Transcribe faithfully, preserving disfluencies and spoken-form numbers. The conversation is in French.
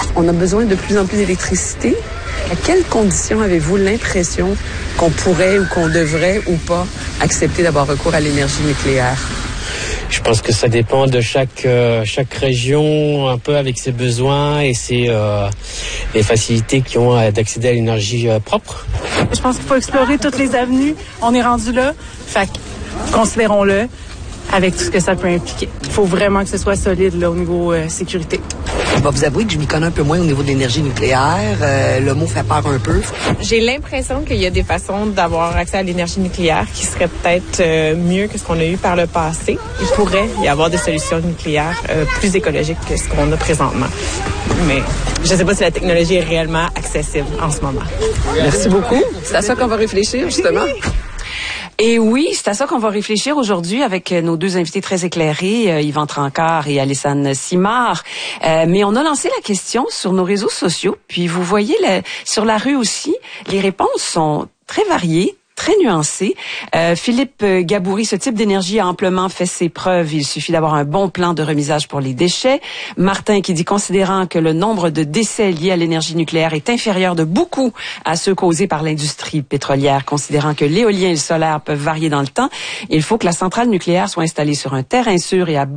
On a besoin de plus en plus d'électricité. À quelles conditions avez-vous l'impression qu'on pourrait ou qu'on devrait ou pas accepter d'avoir recours à l'énergie nucléaire? Je pense que ça dépend de chaque euh, chaque région, un peu avec ses besoins et ses euh, les facilités qu'ils ont d'accéder à l'énergie euh, propre. Je pense qu'il faut explorer toutes les avenues. On est rendu là, fait que considérons-le avec tout ce que ça peut impliquer. Il faut vraiment que ce soit solide là au niveau euh, sécurité. Je vais vous avouer que je m'y connais un peu moins au niveau de l'énergie nucléaire. Euh, le mot fait peur un peu. J'ai l'impression qu'il y a des façons d'avoir accès à l'énergie nucléaire qui seraient peut-être euh, mieux que ce qu'on a eu par le passé. Il pourrait y avoir des solutions nucléaires euh, plus écologiques que ce qu'on a présentement. Mais je ne sais pas si la technologie est réellement accessible en ce moment. Merci beaucoup. C'est à ça qu'on va réfléchir, justement. Et oui, c'est à ça qu'on va réfléchir aujourd'hui avec nos deux invités très éclairés, euh, Yvan Trancard et Alessane Simard. Euh, mais on a lancé la question sur nos réseaux sociaux, puis vous voyez le, sur la rue aussi, les réponses sont très variées, très nuancées. Euh, Philippe Gaboury, ce type d'énergie a amplement fait ses preuves. Il suffit d'avoir un bon plan de remisage pour les déchets. Martin qui dit, considérant que le nombre de décès liés à l'énergie nucléaire est inférieur de beaucoup à ceux causés par l'industrie pétrolière, considérant que l'éolien et le solaire peuvent varier dans le temps, il faut que la centrale nucléaire soit installée sur un terrain sûr et à